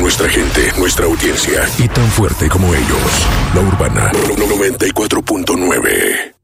nuestra gente, nuestra audiencia y tan fuerte como ellos. La Urbana 94.9.